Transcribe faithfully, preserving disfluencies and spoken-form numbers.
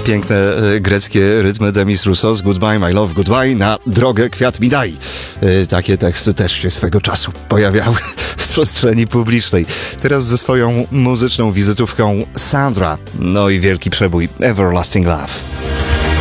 piękne e, greckie rytmy Demis Roussos, Goodbye My Love, Goodbye, na drogę kwiat mi daj. E, takie teksty też się swego czasu pojawiały w przestrzeni publicznej. Teraz ze swoją muzyczną wizytówką Sandra, no i wielki przebój Everlasting Love.